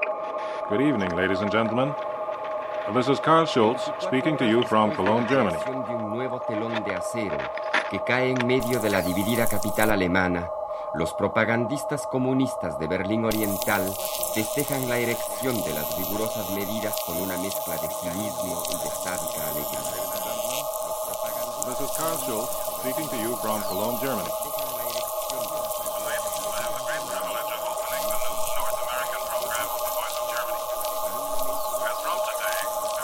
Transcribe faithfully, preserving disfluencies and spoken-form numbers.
Good evening, ladies and gentlemen. This is Karl Schulz speaking to you from Cologne, Germany. De un nuevo telón de acero que cae en medio de la dividida capital alemana. Los propagandistas comunistas de Berlín Oriental festejan la erección de las rigurosas medidas con una mezcla de cinismo y de sádica alegría. This is Karl Schulz speaking to you from Cologne, Germany.